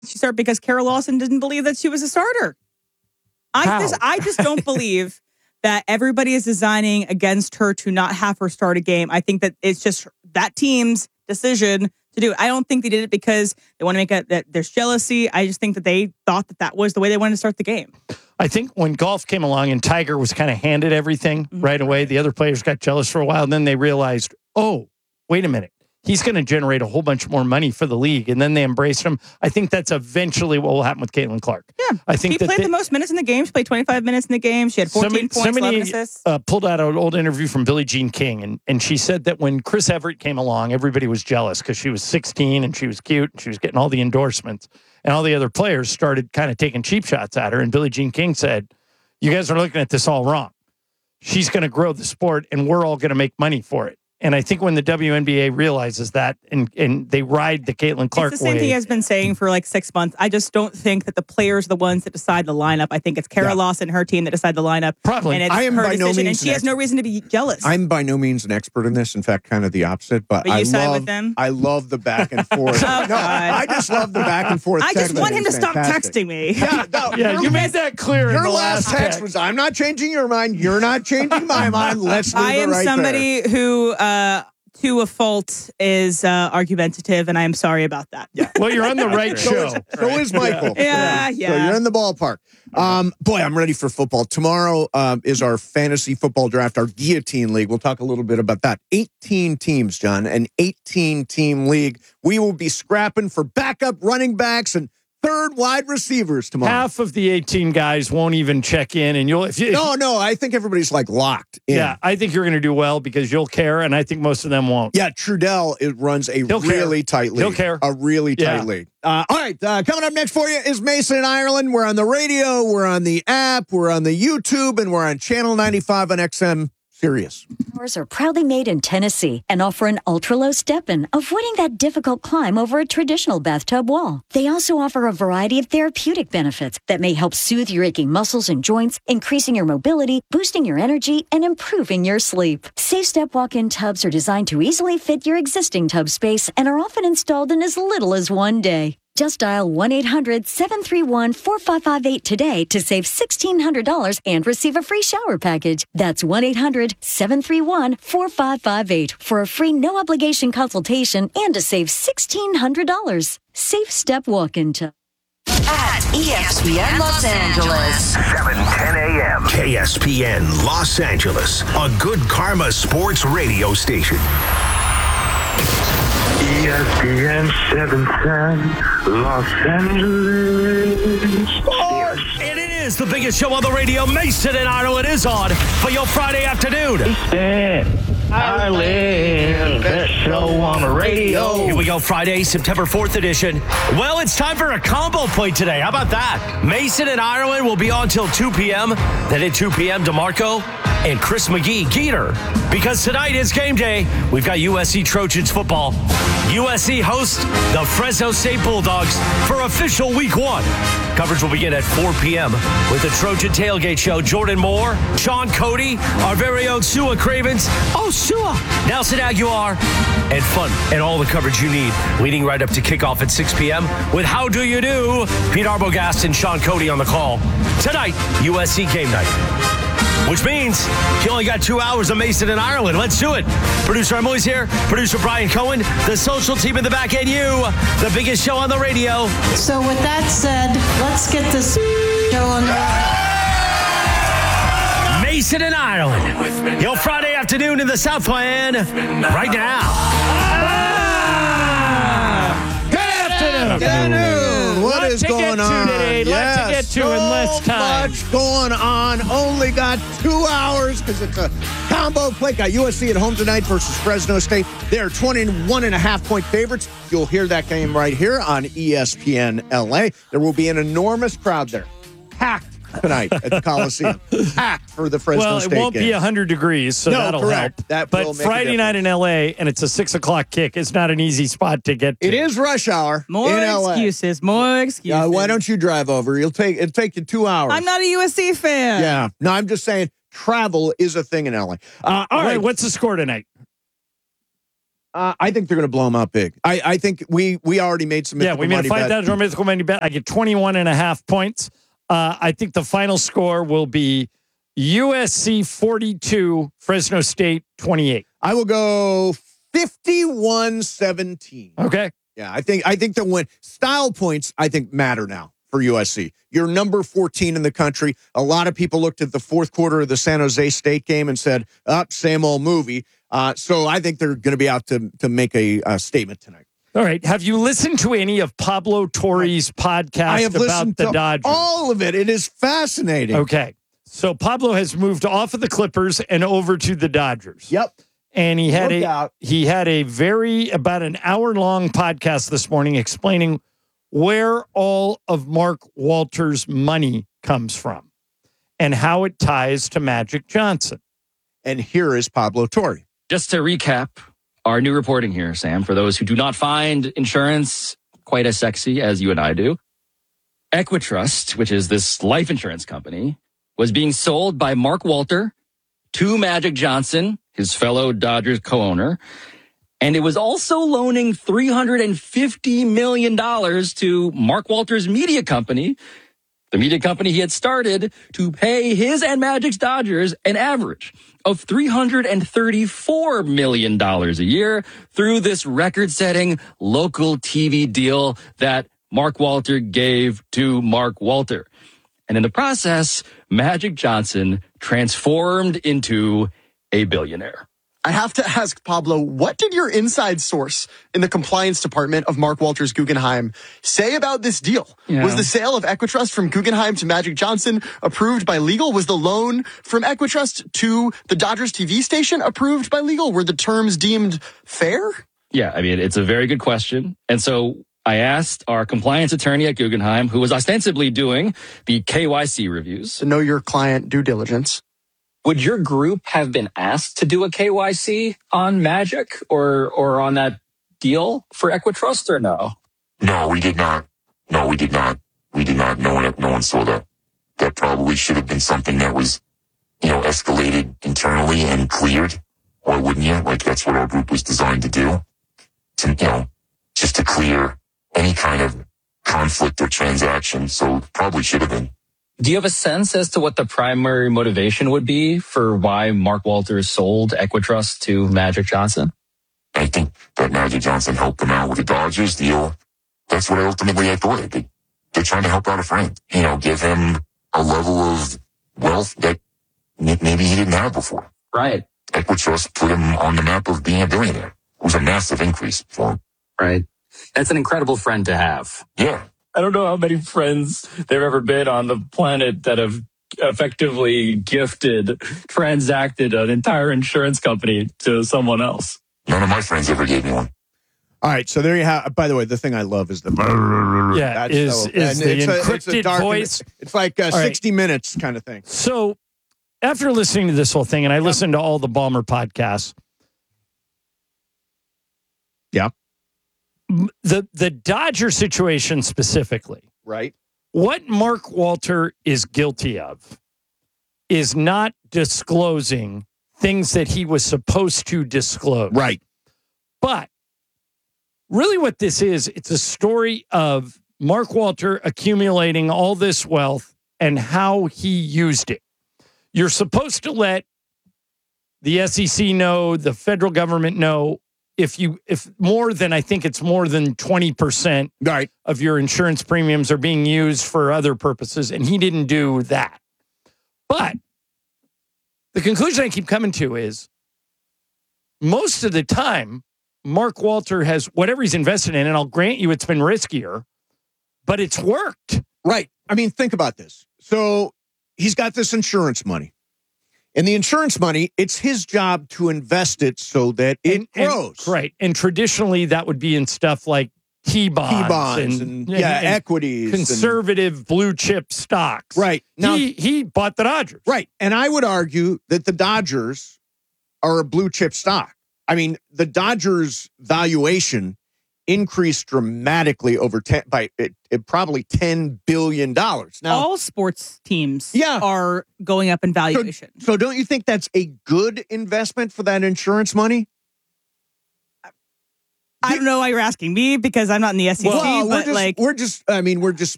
She started because Kara Lawson didn't believe that she was a starter. I just don't believe that everybody is designing against her to not have her start a game. I think that it's just that team's decision to do it. I don't think they did it because they want to make that there's jealousy. I just think that they thought that was the way they wanted to start the game. I think when golf came along and Tiger was kind of handed everything right away, the other players got jealous for a while. And then they realized, oh, wait a minute. He's going to generate a whole bunch more money for the league. And then they embraced him. I think that's eventually what will happen with Caitlin Clark. Yeah. I think he played the most minutes in the game. She played 25 minutes in the game. She had 14 points, 11 assists. Pulled out an old interview from Billie Jean King. And she said that when Chris Evert came along, everybody was jealous because she was 16 and she was cute. And she was getting all the endorsements. And all the other players started kind of taking cheap shots at her. And Billie Jean King said, you guys are looking at this all wrong. She's going to grow the sport and we're all going to make money for it. And I think when the WNBA realizes that and they ride the Caitlin Clark it's the same thing wave, I've been saying for like 6 months. I just don't think that the players are the ones that decide the lineup. I think it's Kara Lawson and her team that decide the lineup. Probably. And it's I am her by no decision, means and she has no reason to be jealous. I'm by no means an expert in this. In fact, kind of the opposite. But you side with them? I love the back and forth. I just love the back and forth. I just want him to stop texting me. Yeah, you made that clear. Your in the last text was, I'm not changing your mind. You're not changing my mind. Let's leave I am it right somebody who... to a fault is argumentative, and I am sorry about that. Yeah. Well, you're on the right show. So is Michael. Yeah. So you're in the ballpark. Boy, I'm ready for football. Tomorrow is our fantasy football draft, our Guillotine League. We'll talk a little bit about that. 18 teams, John, an 18-team league. We will be scrapping for backup running backs and third wide receivers tomorrow. Half of the 18 guys won't even check in, and you'll. No, I think everybody's like locked in. Yeah, I think you're going to do well because you'll care, and I think most of them won't. Yeah, Trudell runs a really tight league. He'll care. A really tight league. All right, coming up next for you is Mason in Ireland. We're on the radio, we're on the app, we're on the YouTube, and we're on Channel 95 on XM. Sirius. Ours are proudly made in Tennessee and offer an ultra-low step-in, avoiding that difficult climb over a traditional bathtub wall. They also offer a variety of therapeutic benefits that may help soothe your aching muscles and joints, increasing your mobility, boosting your energy, and improving your sleep. Safe Step walk-in tubs are designed to easily fit your existing tub space and are often installed in as little as one day. Just dial 1-800-731-4558 today to save $1,600 and receive a free shower package. That's 1-800-731-4558 for a free no-obligation consultation and to save $1,600. Safe Step walk-in tub. At ESPN Los Angeles. 7:10 a.m. KSPN Los Angeles, a good karma sports radio station. ESPN 710 Los Angeles. Sports. It is the biggest show on the radio. Mason and Ireland is on for your Friday afternoon. Ireland, best show on the radio. Here we go, Friday, September 4th edition. Well, it's time for a combo play today. How about that? Mason and Ireland will be on till 2 p.m. Then at 2 p.m., DeMarco and Chris McGee, Geeter. Because tonight is game day. We've got USC Trojans football. USC hosts the Fresno State Bulldogs for official week 1. Coverage will begin at 4 p.m. with the Trojan Tailgate Show. Jordan Moore, Sean Cody, our very own Sua Cravens. Oh, Sua! Nelson Aguilar. And fun and all the coverage you need leading right up to kickoff at 6 p.m. with How Do You Do? Pete Arbogast and Sean Cody on the call. Tonight, USC game night. Which means you only got 2 hours of Mason in Ireland. Let's do it. Producer Emily's here. Producer Brian Cohen. The social team in the back and you. The biggest show on the radio. So with that said, let's get this show on the Mason in Ireland. Your Friday afternoon in the Southland. Right now. Good afternoon. What is going on? Today. Lots to get to in less time. So much going on. Only got 2 hours because it's a combo play. Got USC at home tonight versus Fresno State. They're 21.5-point favorites. You'll hear that game right here on ESPN LA. There will be an enormous crowd there. Packed tonight at the Coliseum. Packed for the Fresno State game. Well, it won't be 100 degrees, so that'll correct. help. That but will make Friday night in LA, and it's a 6 o'clock kick. It's not an easy spot to get to. It is rush hour More in LA. excuses. More excuses. Why don't you drive over? It'll take you 2 hours. I'm not a USC fan. Yeah. No, I'm just saying travel is a thing in LA. All right. What's the score tonight? I think they're going to blow them out big. I think we already made some mythical we made money a $5,000 mythical money bet. I get 21.5 points. I think the final score will be USC 42, Fresno State 28. I will go 51-17. Okay. Yeah, I think the win. Style points, I think, matter now for USC. You're number 14 in the country. A lot of people looked at the fourth quarter of the San Jose State game and said, same old movie. So I think they're going to be out to make a statement tonight. All right. Have you listened to any of Pablo Torre's podcast I have about listened the to Dodgers? all of it. It is fascinating. Okay. So Pablo has moved off of the Clippers and over to the Dodgers. Yep. And he had about an hour-long podcast this morning explaining where all of Mark Walter's money comes from and how it ties to Magic Johnson. And here is Pablo Torre. Just to recap our new reporting here, Sam, for those who do not find insurance quite as sexy as you and I do, Equitrust, which is this life insurance company, was being sold by Mark Walter to Magic Johnson, his fellow Dodgers co-owner, and it was also loaning $350 million to Mark Walter's media company, the media company he had started, to pay his and Magic's Dodgers an average of $334 million a year through this record-setting local TV deal that Mark Walter gave to Mark Walter. And in the process, Magic Johnson transformed into a billionaire. I have to ask, Pablo, what did your inside source in the compliance department of Mark Walters Guggenheim say about this deal? Yeah. Was the sale of Equitrust from Guggenheim to Magic Johnson approved by legal? Was the loan from Equitrust to the Dodgers TV station approved by legal? Were the terms deemed fair? Yeah, I mean, it's a very good question. And so I asked our compliance attorney at Guggenheim, who was ostensibly doing the KYC reviews. To know your client due diligence. Would your group have been asked to do a KYC on Magic or on that deal for Equitrust or no? No, we did not. No, we did not. We did not. No one saw that. That probably should have been something that was, escalated internally and cleared. Why wouldn't you? Like, that's what our group was designed to do. Just to clear any kind of conflict or transaction. So it probably should have been. Do you have a sense as to what the primary motivation would be for why Mark Walters sold Equitrust to Magic Johnson? I think that Magic Johnson helped them out with the Dodgers deal. That's what I thought. They're trying to help out a friend. Give him a level of wealth that maybe he didn't have before. Right. Equitrust put him on the map of being a billionaire. It was a massive increase for him. Right. That's an incredible friend to have. Yeah. I don't know how many friends there have ever been on the planet that have effectively transacted an entire insurance company to someone else. None of my friends ever gave me one. All right, so there you have. By the way, the thing I love is the is the encrypted voice. It's like 60 Minutes kind of thing. So after listening to this whole thing, and I listened to all the Ballmer podcasts. Yeah. The Dodger situation specifically, right? What Mark Walter is guilty of is not disclosing things that he was supposed to disclose. Right. But really what this is, it's a story of Mark Walter accumulating all this wealth and how he used it. You're supposed to let the SEC know, the federal government know, if more than 20% right. of your insurance premiums are being used for other purposes, and he didn't do that. But the conclusion I keep coming to is most of the time, Mark Walter has whatever he's invested in, and I'll grant you it's been riskier, but it's worked. Right. I mean, think about this. So he's got this insurance money. And the insurance money, it's his job to invest it so that it grows. Right. And traditionally, that would be in stuff like T-bonds and equities. Conservative blue chip stocks. Right. Now, he bought the Dodgers. Right. And I would argue that the Dodgers are a blue chip stock. I mean, the Dodgers valuation increased dramatically over probably $10 billion. Now, all sports teams are going up in valuation. So don't you think that's a good investment for that insurance money? I don't know why you're asking me because I'm not in the SEC. Well, but we're just